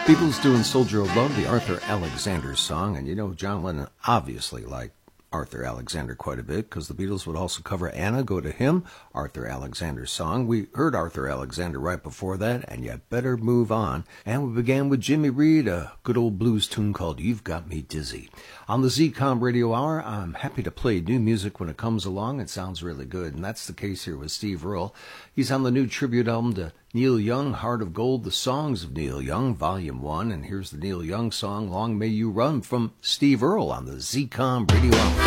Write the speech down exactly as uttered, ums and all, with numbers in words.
Beatles doing Soldier of Love, the Arthur Alexander song. And you know, John Lennon obviously liked Arthur Alexander quite a bit because the Beatles would also cover Anna, Go to Him, Arthur Alexander's song. We heard Arthur Alexander right before that, and You Better Move On. And we began with Jimmy Reed, a good old blues tune called You've Got Me Dizzy. On the Z COM Radio Hour, I'm happy to play new music when it comes along. It sounds really good, and that's the case here with Steve Earle. He's on the new tribute album to Neil Young, Heart of Gold, The Songs of Neil Young, Volume one. And here's the Neil Young song, Long May You Run, from Steve Earle on the Z COM Radio Hour.